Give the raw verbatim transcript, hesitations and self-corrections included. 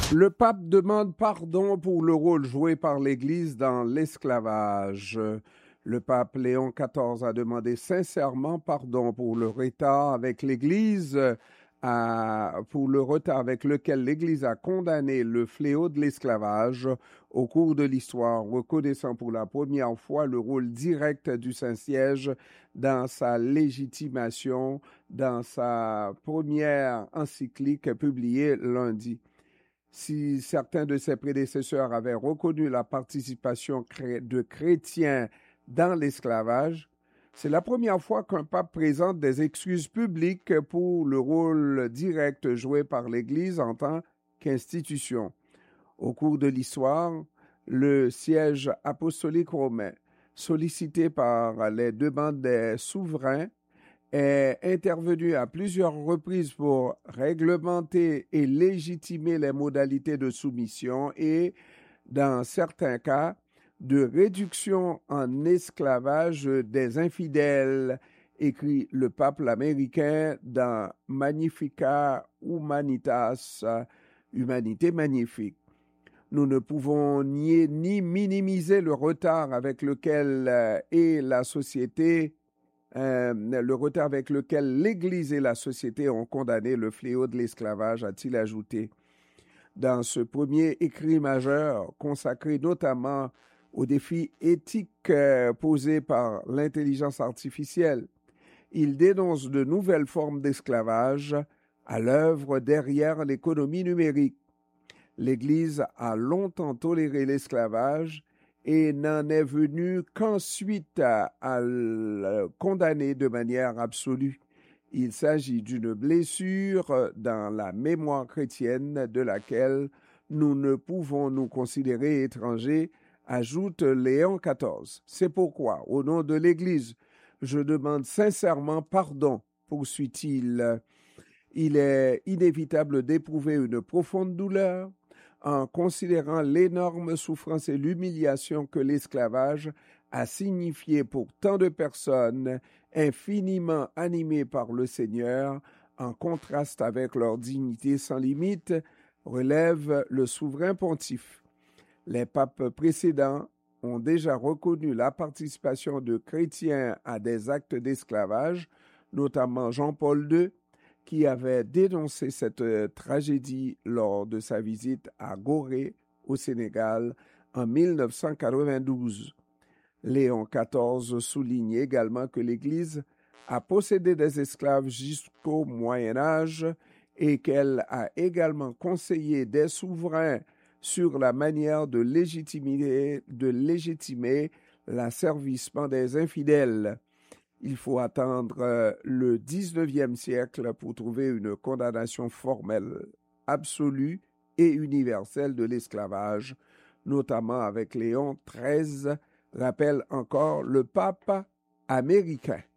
Le pape demande pardon pour le rôle joué par l'Église dans l'esclavage. Le pape Léon quatorze a demandé sincèrement pardon pour le retard avec l'Église, à, pour le retard avec lequel l'Église a condamné le fléau de l'esclavage au cours de l'histoire, reconnaissant pour la première fois le rôle direct du Saint-Siège dans sa légitimation, dans sa première encyclique publiée lundi. Si certains de ses prédécesseurs avaient reconnu la participation de chrétiens dans l'esclavage, c'est la première fois qu'un pape présente des excuses publiques pour le rôle direct joué par l'Église en tant qu'institution. Au cours de l'histoire, le siège apostolique romain, sollicité par les demandes des souverains, est intervenu à plusieurs reprises pour réglementer et légitimer les modalités de soumission et, dans certains cas, de réduction en esclavage des infidèles, écrit le pape américain dans Magnificat Humanitas, Humanité magnifique. Nous ne pouvons nier ni minimiser le retard avec lequel euh, est la société Euh, le retard avec lequel l'Église et la société ont condamné le fléau de l'esclavage, a-t-il ajouté. Dans ce premier écrit majeur, consacré notamment aux défis éthiques euh, posés par l'intelligence artificielle, il dénonce de nouvelles formes d'esclavage à l'œuvre derrière l'économie numérique. L'Église a longtemps toléré l'esclavage et n'en est venu qu'ensuite à, à le condamner de manière absolue. Il s'agit d'une blessure dans la mémoire chrétienne de laquelle nous ne pouvons nous considérer étrangers, ajoute Léon quatorze. C'est pourquoi, au nom de l'Église, je demande sincèrement pardon, poursuit-il. Il est inévitable d'éprouver une profonde douleur en considérant l'énorme souffrance et l'humiliation que l'esclavage a signifié pour tant de personnes infiniment animées par le Seigneur, en contraste avec leur dignité sans limite, relève le souverain pontife. Les papes précédents ont déjà reconnu la participation de chrétiens à des actes d'esclavage, notamment Jean-Paul deux, qui avait dénoncé cette euh, tragédie lors de sa visite à Gorée, au Sénégal, en mille neuf cent quatre-vingt-douze. Léon quatorze souligne également que l'Église a possédé des esclaves jusqu'au Moyen Âge et qu'elle a également conseillé des souverains sur la manière de légitimer, de légitimer l'asservissement des infidèles. Il faut attendre le dix-neuvième siècle pour trouver une condamnation formelle, absolue et universelle de l'esclavage, notamment avec Léon treize, rappelle encore le pape américain.